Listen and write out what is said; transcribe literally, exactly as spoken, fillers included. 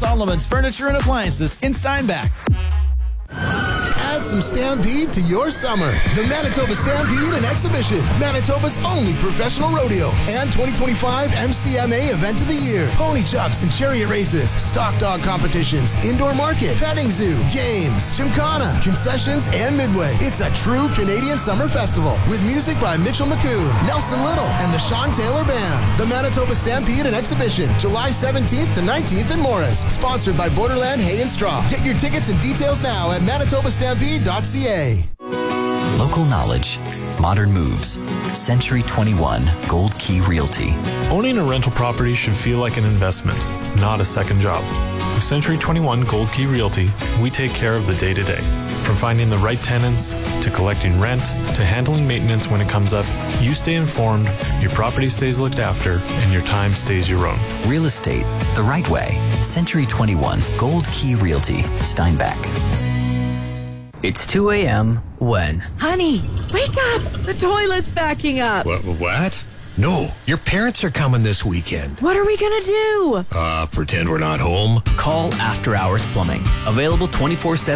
Solomon's Furniture and Appliances in Steinbach. Add some Stampede to your summer. The Manitoba Stampede and Exhibition, Manitoba's only professional rodeo and twenty twenty-five M C M A Event of the Year. Pony chucks and chariot races, stock dog competitions, indoor market, petting zoo, games, gymkhana, concessions, and midway. It's a true Canadian summer festival with music by Mitchell McCoon, Nelson Little, and the Sean Taylor Band. The Manitoba Stampede and Exhibition, July seventeenth to nineteenth in Morris. Sponsored by Borderland Hay and Straw. Get your tickets and details now at manitoba stampede dot c a. Local knowledge, modern moves. Century twenty-one Gold Key Realty. Owning a rental property should feel like an investment, not a second job. With Century twenty-one Gold Key Realty, we take care of the day-to-day. From finding the right tenants, to collecting rent, to handling maintenance when it comes up, you stay informed, your property stays looked after, and your time stays your own. Real estate, the right way. Century twenty-one Gold Key Realty, Steinbach. It's two a.m. when? Honey, wake up! The toilet's backing up. What? What? No, your parents are coming this weekend. What are we gonna do? Uh, pretend we're not home. Call After Hours Plumbing. Available twenty-four seven.